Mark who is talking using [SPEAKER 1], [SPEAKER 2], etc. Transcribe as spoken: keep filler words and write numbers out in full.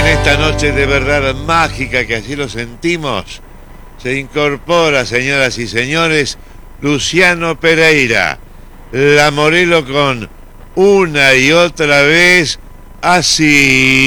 [SPEAKER 1] esta noche de verdad mágica que así lo sentimos, se incorpora, señoras y señores, Luciano Pereira, la Morelo con Una y Otra Vez Así.